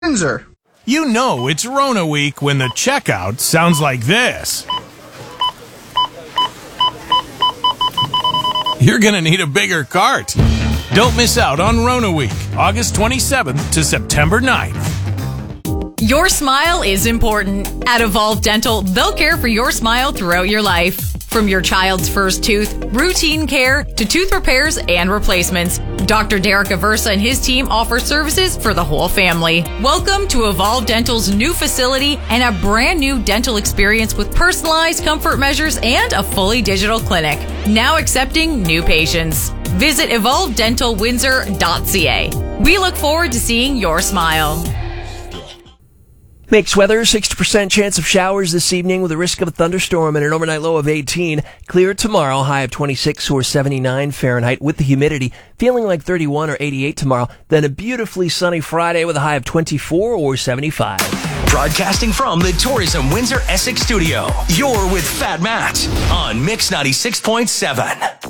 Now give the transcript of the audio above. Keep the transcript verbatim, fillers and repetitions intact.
Windsor. You know it's Rona week when the checkout sounds like this. You're gonna need a bigger cart. Don't miss out on Rona week, August twenty-seventh to September ninth. Your smile is important. At Evolve Dental, they'll care for your smile throughout your life. From your child's first tooth, routine care, to tooth repairs and replacements, Doctor Derek Aversa and his team offer services for the whole family. Welcome to Evolve Dental's new facility and a brand new dental experience with personalized comfort measures and a fully digital clinic. Now accepting new patients. Visit evolve dental windsor dot c a. We look forward to seeing your smile. Mixed weather, sixty percent chance of showers this evening with a risk of a thunderstorm and an overnight low of eighteen. Clear tomorrow, high of twenty-six or seventy-nine Fahrenheit with the humidity. Feeling like thirty-one or eighty-eight tomorrow. Then a beautifully sunny Friday with a high of twenty-four or seventy-five. Broadcasting from the Tourism Windsor Essex studio, you're with Fat Matt on Mix ninety-six point seven.